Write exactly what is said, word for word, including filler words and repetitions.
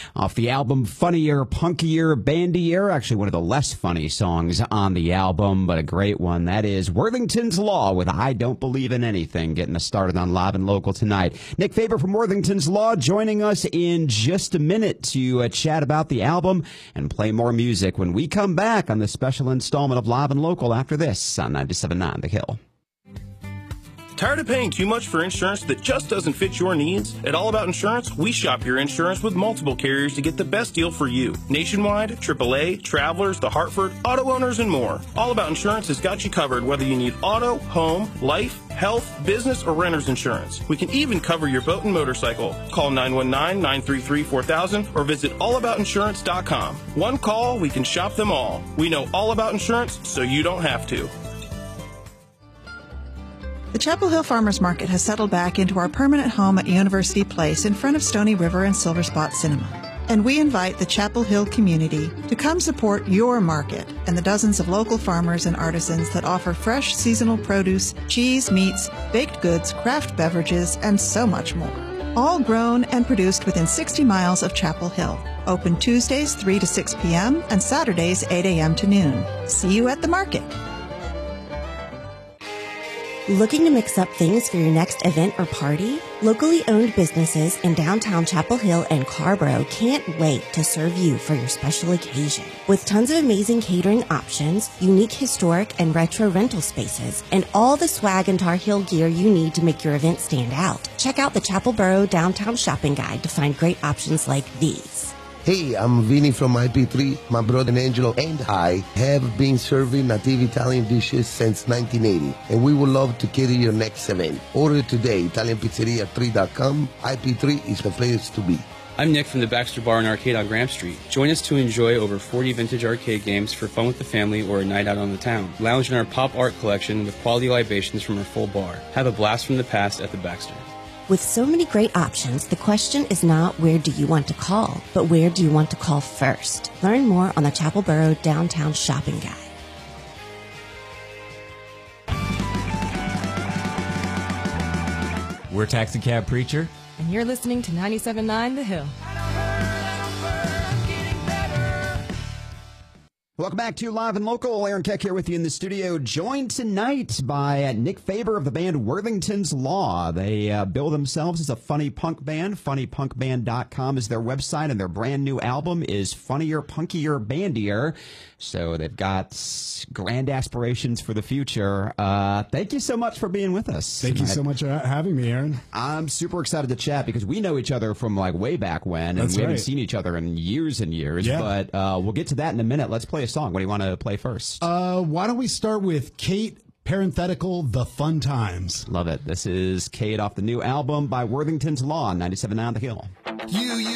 off the album Funnier, Punkier, Bandier. Actually, one of the less funny songs on the album, but a great one. That is Worthington's Law with I Don't Believe in Anything, getting us started on Live and Local tonight. Nick Faber from Worthington's Law joining us in just a minute to uh, chat about the album and play more music when we come back on the special installment of Live and Local after this on ninety-seven point nine The Hill. Tired of paying too much for insurance that just doesn't fit your needs? At All About Insurance, we shop your insurance with multiple carriers to get the best deal for you. Nationwide, triple A, Travelers, The Hartford, auto owners, and more. All About Insurance has got you covered whether you need auto, home, life, health, business, or renter's insurance. We can even cover your boat and motorcycle. Call nine one nine, nine three three, four thousand or visit all about insurance dot com. One call, we can shop them all. We know all about insurance, so you don't have to. The Chapel Hill Farmers Market has settled back into our permanent home at University Place in front of Stony River and Silver Spot Cinema. And we invite the Chapel Hill community to come support your market and the dozens of local farmers and artisans that offer fresh seasonal produce, cheese, meats, baked goods, craft beverages, and so much more. All grown and produced within sixty miles of Chapel Hill. Open Tuesdays three to six p.m. and Saturdays eight a.m. to noon. See you at the market. Looking to mix up things for your next event or party? Locally owned businesses in downtown Chapel Hill and Carborough can't wait to serve you for your special occasion. With tons of amazing catering options, unique historic and retro rental spaces, and all the swag and Tar Heel gear you need to make your event stand out, check out the Chapel Borough Downtown Shopping Guide to find great options like these. Hey, I'm Vinny from I P three. My brother Angelo and I have been serving native Italian dishes since nineteen eighty, and we would love to cater your next event. Order today, Italian Pizzeria three dot com. I P three is the place to be. I'm Nick from the Baxter Bar and Arcade on Graham Street. Join us to enjoy over forty vintage arcade games for fun with the family or a night out on the town. Lounge in our pop art collection with quality libations from our full bar. Have a blast from the past at the Baxter. With so many great options, the question is not where do you want to call, but where do you want to call first? Learn more on the Chapel Borough Downtown Shopping Guide. We're Taxi Cab Preacher. And you're listening to ninety-seven point nine The Hill. Welcome back to Live and Local. Aaron Keck here with you in the studio, joined tonight by Nick Faber of the band Worthington's Law. They uh, bill themselves as a funny punk band. funny punk band dot com is their website, and their brand new album is Funnier, Punkier, Bandier. So they've got grand aspirations for the future. Uh, thank you so much for being with us. Thank tonight. you so much for having me, Aaron. I'm super excited to chat because we know each other from like way back when, and That's we right. haven't seen each other in years and years. Yeah. But uh, we'll get to that in a minute. Let's play a song. What do you want to play first? Uh, why don't we start with Kate, parenthetical, The Fun Times. Love it. This is Kate off the new album by Worthington's Law, ninety-seven point nine The Hill. You, you